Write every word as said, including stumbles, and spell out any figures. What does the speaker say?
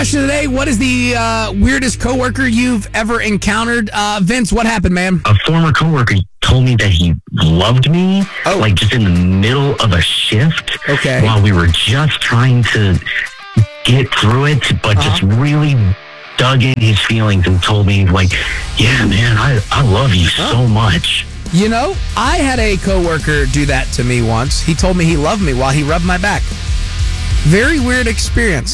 Question today, what is the uh, weirdest coworker you've ever encountered? Uh, Vince, what happened, man? A former coworker told me that he loved me, Oh. like just in the middle of a shift. Okay. While we were just trying to get through it, but Uh-huh. just really dug in his feelings and told me, like, yeah, man, I, I love you so much. You know, I had a coworker do that to me once. He told me he loved me while he rubbed my back. Very weird experience.